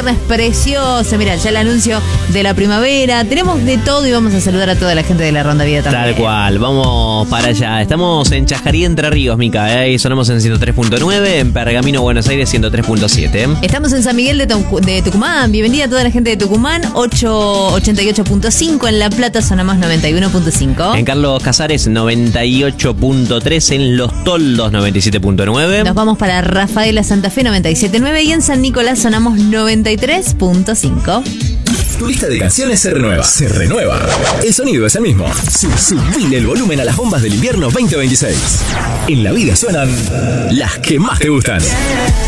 viernes precioso. Mira, ya el anuncio de la primavera. Tenemos de todo y vamos a saludar a toda la gente de la Ronda Vida también. Tal cual, vamos para allá. Estamos en Chajarí, Entre Ríos, Mica, y sonamos en 103.9, en Pergamino, Buenos Aires, 103.7. Estamos en San Miguel de Tucumán. Bienvenida a toda la gente de Tucumán. 88.5. En La Plata sonamos 91.5. En Carlos Casares, 98.3. En Los Toldos, 97.9. Nos vamos para Rafaela, Santa Fe, 97.9. Y en San Nicolás sonamos 93.5. Tu lista de canciones se renueva. Se renueva. El sonido es el mismo. Subile el volumen a las bombas del invierno 2026. En la vida suenan las que más te gustan.